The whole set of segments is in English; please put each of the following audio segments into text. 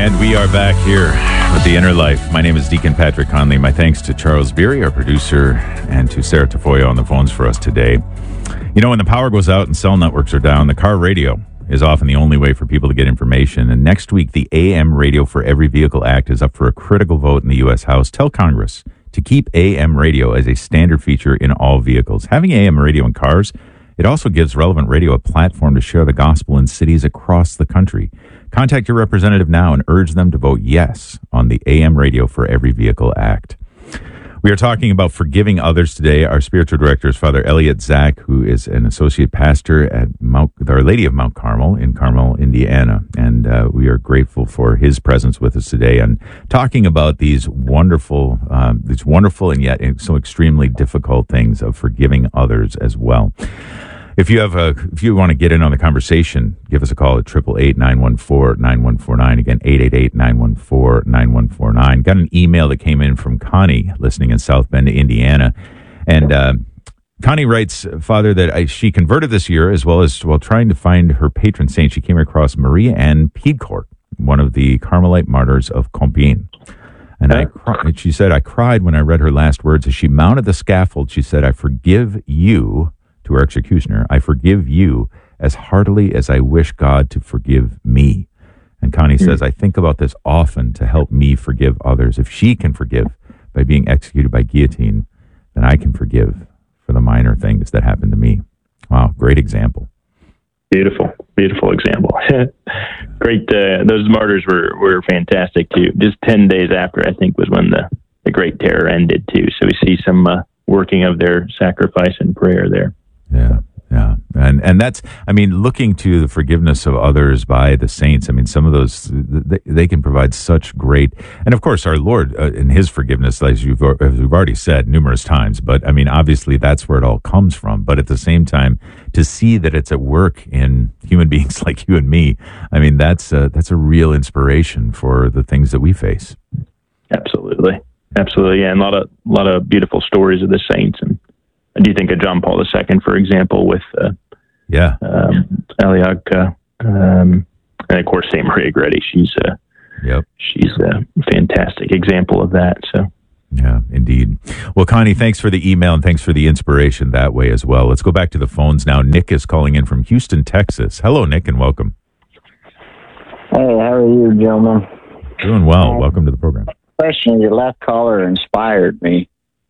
And we are back here with The Inner Life. My name is Deacon Patrick Conley. My thanks to Charles Beery, our producer, and to Sarah Tafoya on the phones for us today. You know, when the power goes out and cell networks are down, the car radio is often the only way for people to get information. And next week, the AM Radio for Every Vehicle Act is up for a critical vote in the U.S. House. Tell Congress to keep AM radio as a standard feature in all vehicles. Having AM radio in cars, it also gives relevant radio a platform to share the gospel in cities across the country. Contact your representative now and urge them to vote yes on the AM Radio for Every Vehicle Act. We are talking about forgiving others today. Our spiritual director is Father Elliot Zach, who is an associate pastor at Our Lady of Mount Carmel in Carmel, Indiana. And we are grateful for his presence with us today and talking about these wonderful and yet so extremely difficult things of forgiving others as well. If you want to get in on the conversation, give us a call at 888-914-9149. Again, 888-914-9149. Got an email that came in from Connie, listening in South Bend, Indiana. And Connie writes, Father, that she converted this year, as well as while trying to find her patron saint, she came across Maria Ann Piedcourt, one of the Carmelite martyrs of Compiègne. And she said, I cried when I read her last words. As she mounted the scaffold, she said, I forgive you, to her executioner, I forgive you as heartily as I wish God to forgive me. And Connie says, I think about this often to help me forgive others. If she can forgive by being executed by guillotine, then I can forgive for the minor things that happened to me. Wow, great example. Beautiful example. Great. Those martyrs were fantastic too. Just 10 days after, I think, was when the Great Terror ended too. So we see some working of their sacrifice and prayer there. Yeah. And that's, looking to the forgiveness of others by the saints. Some of those, they can provide such great, and of course our Lord in his forgiveness, as we've already said numerous times, but obviously that's where it all comes from. But at the same time, to see that it's at work in human beings like you and me, that's a real inspiration for the things that we face. Absolutely. Yeah. And a lot of beautiful stories of the saints. And I do think of John Paul II, for example, with Eliaka, and of course Saint Maria Goretti. She's a fantastic example of that. So, yeah, indeed. Well, Connie, thanks for the email and thanks for the inspiration that way as well. Let's go back to the phones now. Nick is calling in from Houston, Texas. Hello, Nick, and welcome. Hey, how are you, gentlemen? Doing well. Welcome to the program. Question: your last caller inspired me.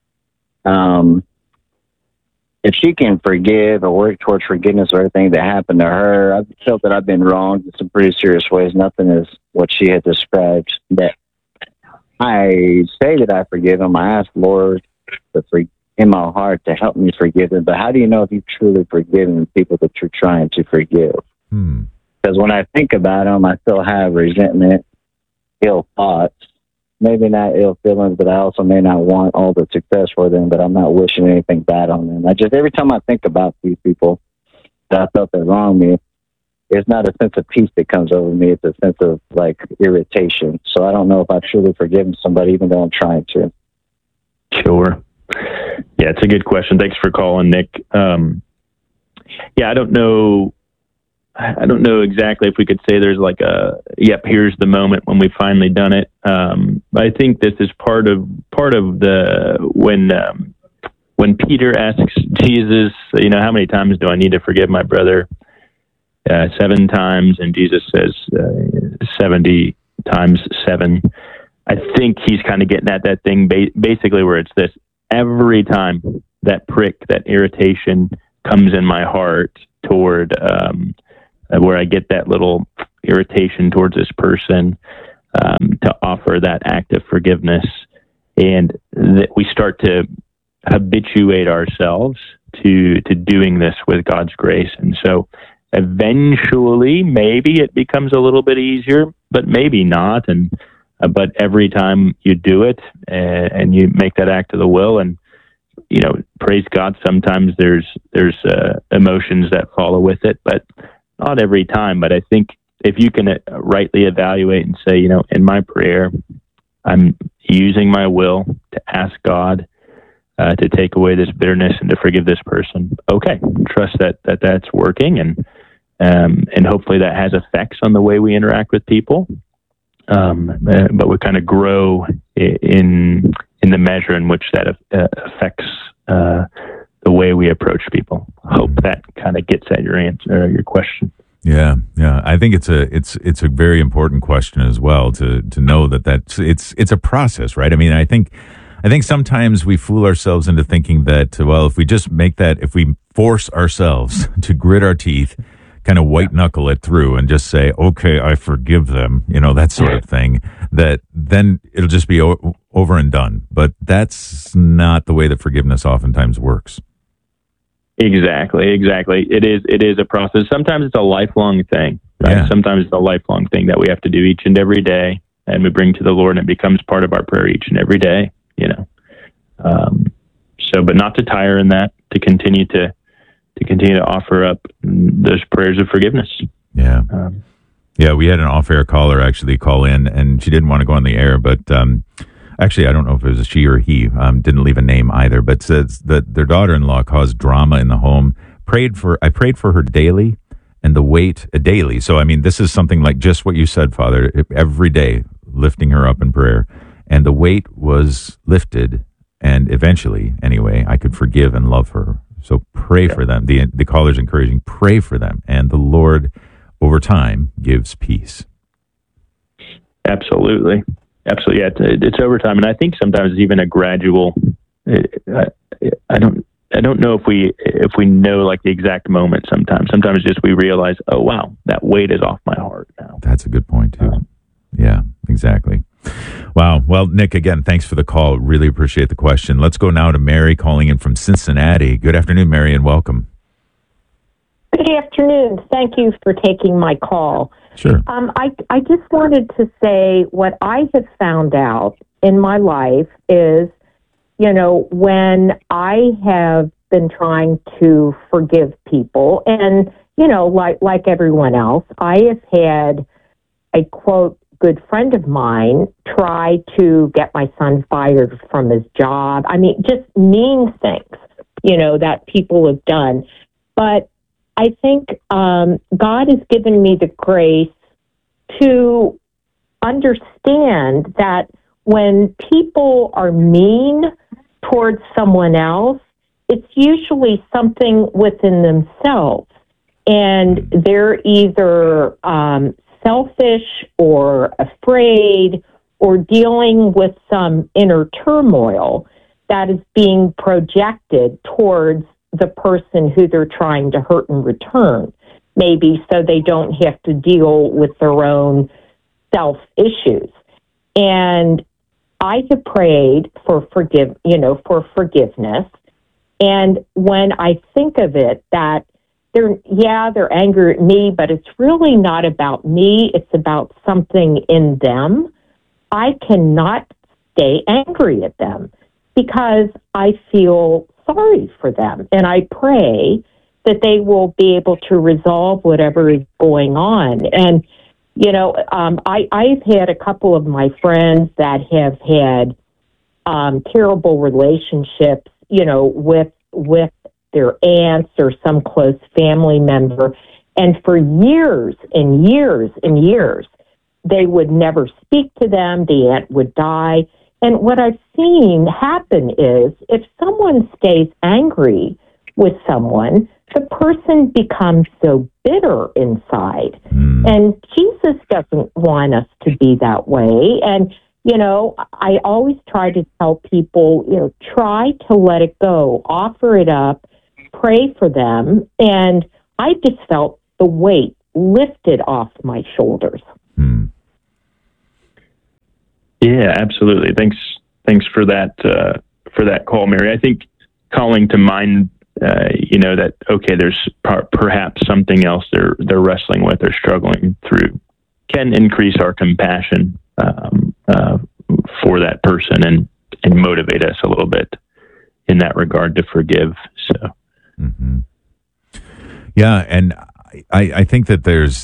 If she can forgive or work towards forgiveness of everything that happened to her, I've felt that I've been wronged in some pretty serious ways. Nothing is what she had described. But I say that I forgive him. I ask Lord in my heart to help me forgive them. But how do you know if you've truly forgiven people that you're trying to forgive? Because when I think about them, I still have resentment, ill thoughts. Maybe not ill feelings, but I also may not want all the success for them, but I'm not wishing anything bad on them. Every time I think about these people that I felt that wronged me, it's not a sense of peace that comes over me. It's a sense of irritation. So I don't know if I've truly forgiven somebody, even though I'm trying to. Sure. Yeah, it's a good question. Thanks for calling, Nick. I don't know exactly if we could say there's here's the moment when we've finally done it. I think this is part of when Peter asks Jesus, how many times do I need to forgive my brother? 7 times, and Jesus says 70 times 7. I think he's kind of getting at that thing basically where it's this: every time that prick, that irritation comes in my heart toward where I get that little irritation towards this person, to offer that act of forgiveness, and that we start to habituate ourselves to doing this with God's grace. And so eventually maybe it becomes a little bit easier, but maybe not. And but every time you do it and you make that act of the will, and praise God, sometimes there's emotions that follow with it, but not every time. But I think if you can rightly evaluate and say, in my prayer, I'm using my will to ask God to take away this bitterness and to forgive this person. Okay, trust that's working, and hopefully that has effects on the way we interact with people. but we kind of grow in the measure in which that affects the way we approach people. Hope that kind of gets at your answer, your question. Yeah. I think it's a very important question as well to know that it's a process, right? I mean, I think sometimes we fool ourselves into thinking that, well, if we force ourselves to grit our teeth, kind of white knuckle it through and just say, okay, I forgive them, that sort of thing, that then it'll just be over and done. But that's not the way that forgiveness oftentimes works. Exactly. It is a process. Sometimes it's a lifelong thing, right? Yeah. Sometimes it's a lifelong thing that we have to do each and every day, and we bring to the Lord, and it becomes part of our prayer each and every day, but not to tire in that, to continue to offer up those prayers of forgiveness. Yeah. We had an off-air caller actually call in, and she didn't want to go on the air, but actually, I don't know if it was a she or he, didn't leave a name either, but says that their daughter-in-law caused drama in the home. I prayed for her daily, and the weight daily. So, I mean, this is something like just what you said, Father, every day, lifting her up in prayer. And the weight was lifted, and eventually, anyway, I could forgive and love her. So pray for them. The caller's encouraging, pray for them. And the Lord, over time, gives peace. Absolutely. Yeah, it's over time. And I think sometimes it's even a gradual, I don't know if we know like the exact moment sometimes. Sometimes just we realize, oh, wow, that weight is off my heart now. That's a good point, too. Yeah, exactly. Wow. Well, Nick, again, thanks for the call. Really appreciate the question. Let's go now to Mary calling in from Cincinnati. Good afternoon, Mary, and welcome. Good afternoon. Thank you for taking my call. Sure. I just wanted to say what I have found out in my life is, when I have been trying to forgive people, and, like everyone else, I have had a, quote, good friend of mine try to get my son fired from his job. I mean, just mean things, that people have done. But I think God has given me the grace to understand that when people are mean towards someone else, it's usually something within themselves. And they're either selfish or afraid or dealing with some inner turmoil that is being projected towards the person who they're trying to hurt in return, maybe so they don't have to deal with their own self-issues. And I have prayed for forgiveness. And when I think of it, that they're angry at me, but it's really not about me. It's about something in them. I cannot stay angry at them because I feel sorry for them. And I pray that they will be able to resolve whatever is going on. And, I've had a couple of my friends that have had terrible relationships, with their aunts or some close family member. And for years and years and years, they would never speak to them. The aunt would die. And what I've seen happen is if someone stays angry with someone, the person becomes so bitter inside. And Jesus doesn't want us to be that way. And, I always try to tell people, try to let it go, offer it up, pray for them. And I just felt the weight lifted off my shoulders. Yeah, absolutely. Thanks for that call, Mary. I think calling to mind, that okay, there's perhaps something else they're wrestling with or struggling through, can increase our compassion for that person and motivate us a little bit in that regard to forgive. So, Yeah, and I think that there's